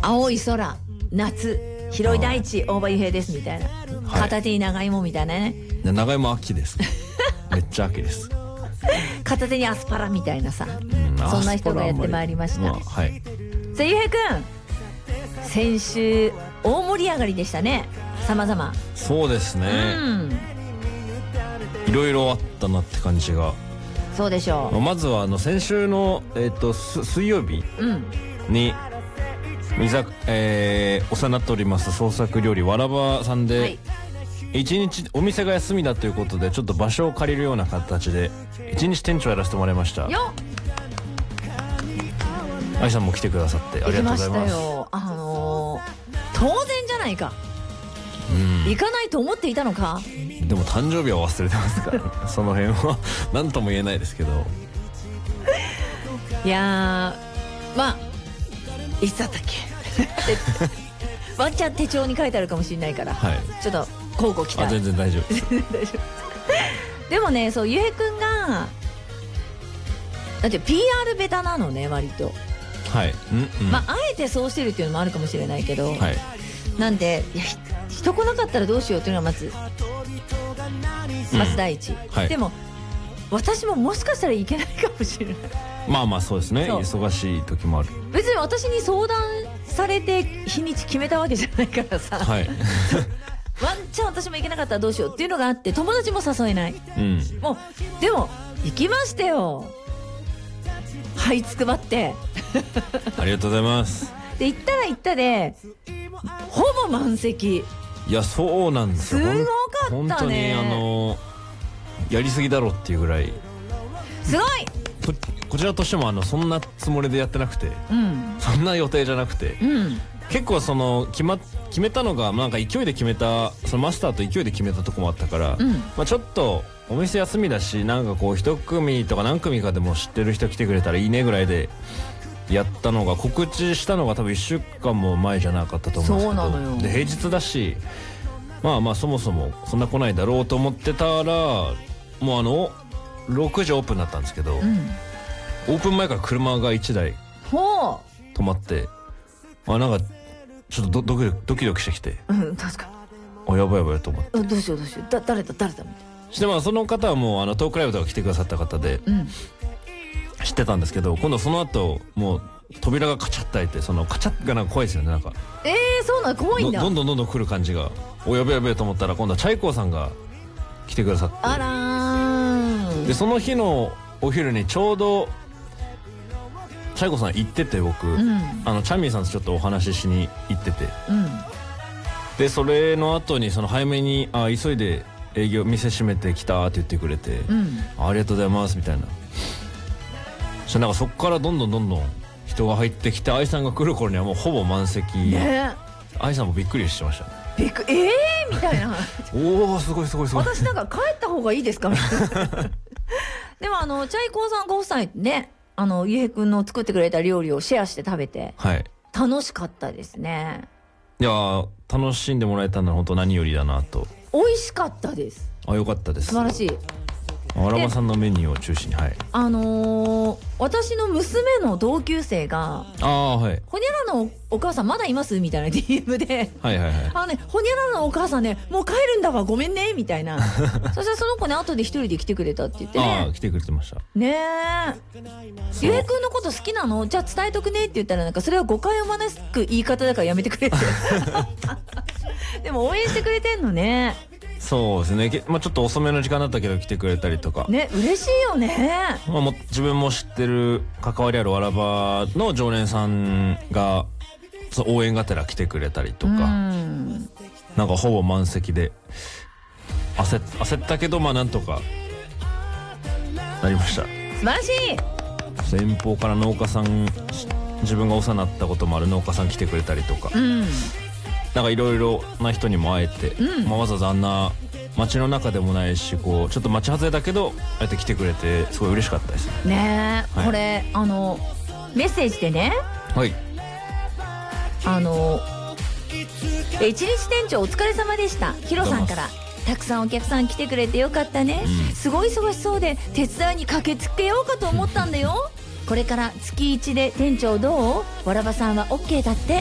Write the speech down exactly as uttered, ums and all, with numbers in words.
青い空、夏、広い大地、大場雄平ですみたいな、はい、片手に長芋みたいなね。 長芋秋ですめっちゃ秋です。 片手にアスパラみたいなさ、うん、そんな人がやってまいりました、まあ、はい。さあゆうへいくん、先週大盛り上がりでしたね。様々。 そうですね、うん、いろいろあったなって感じが。 そうでしょう。 まずはあの先週の、えー、と水曜日に、うん、えー、お世話になっております創作料理わらばさんで、はい、一日お店が休みだということでちょっと場所を借りるような形で一日店長やらせてもらいました。よっ、愛さんも来てくださってありがとうございます。行きましたよ。 あのー、当然じゃないか、うん、行かないと思っていたのか。 でも誕生日は忘れてますから、ね、その辺は何とも言えないですけどいやー、まあいつだったっけワンチャン手帳に書いてあるかもしれないから、はい、ちょっと交互期待。 あ、全然大丈夫です大丈夫でもね、そうゆうへいくんがだって ピーアール ベタなのね割と。 はい、うん、うん、 まああえてそうしてるっていうのもあるかもしれないけど、はい、なんでいや人来なかったらどうしようっていうのがまずまず第一、うん、はい、でも私ももしかしたらいけないかもしれない。 まあまあそうですね、忙しい時もある。 別に私に相談されて日にち決めたわけじゃないからさ、はい、ワンチャン私も行けなかったらどうしようっていうのがあって、友達も誘えない、うん、もうでも行きましたよ、はいつくばってありがとうございます。 で行ったら行ったでほぼ満席。 いやそうなんですよ、 すごかったね。 本当にあのやりすぎだろっていうぐらいすごい。 こちらとしてもあのそんなつもりでやってなくて、うん、そんな予定じゃなくて、うん、結構その決ま決めたのがなんか勢いで決めた、そのマスターと勢いで決めたとこもあったから、うん、まあちょっとお店休みだしなんかこう一組とか何組かでも知ってる人来てくれたらいいねぐらいでやったのが、告知したのが多分いっしゅうかんも前じゃなかったと思うんですけど、そうなのよ。で平日だしまあまあそもそもそんな来ないだろうと思ってたら、もうあのろくじオープンだったんですけど、うん、オープン前から車がいちだい止まって、あなんかちょっと ド, ド, キドキドキしてきて、 うん、確かにあやばいやばいと思って、 どうしようどうしよう、だ誰だ誰だみたいな。 してまあその方はもうあのトークライブとか来てくださった方で、うん、知ってたんですけど、今度その後もう扉がカチャッと開いて、そのカチャッがなんか怖いですよね。なんかえー、そうなの、怖いんだ。 どんどんどんどん来る感じが、おやべやべと思ったら今度はチャイコーさんが来てくださって、 あらー。 でその日のお昼にちょうどチャイコーさん行ってて、僕、うん、あのチャミーさんとちょっとお話ししに行ってて、うん、でそれの後にその早めにあ急いで営業店閉めてきたって言ってくれて、うん、ありがとうございますみたいな。そしたらなんかそこからどんどんどんどん人が入ってきて、愛さんが来る頃にはもうほぼ満席、ね、愛さんもびっくりしてましたね。 びっくり、えーみたいなおおすごいすごいすごい。 私なんか帰った方がいいですかみたいなでもあのチャイコーさんご夫妻ね、あのゆうへいくんの作ってくれた料理をシェアして食べて、はい、楽しかったですね。 いや楽しんでもらえたのは本当何よりだなと。 美味しかったです。 あよかったです。 素晴らしい。 わらばさんのメニューを中心に、はい、 あのー、私の娘の同級生が「あ、はい、ほにゃらのお母さんまだいます?」みたいな ディーエム で「はいはいはい、あのねほにゃらのお母さんねもう帰るんだわごめんね」みたいなそしたらその子ね後で一人で来てくれたって言ってね。 ああ来てくれてましたねえ。ゆうへいくんのこと好きなの？じゃあ伝えとくねって言ったら、なんかそれは誤解を招く言い方だからやめてくれってでも応援してくれてんのね。 そうですね、まあ、ちょっと遅めの時間だったけど来てくれたりとかね、嬉しいよね。 まあ、も自分も知ってる関わりあるわらばの常連さんがそう応援がてら来てくれたりとか、んなんかほぼ満席で焦 っ, 焦ったけどまあなんとかなりました。 素晴らしい。 先方から農家さん、自分がお世話になったこともある農家さん来てくれたりとか、うんなんかいろいろな人にも会えて、うんまあ、わざわざあんな街の中でもないし、こうちょっと街外れだけどあえて来てくれてすごい嬉しかったですね。 ねえ、はい、これあのメッセージでね、はいあの一日店長お疲れ様でした、ヒロさんからたくさんお客さん来てくれてよかったね、うん、すごい忙しそうで手伝いに駆けつけようかと思ったんだよこれから月いちで店長どう？わらばさんは オーケー だって。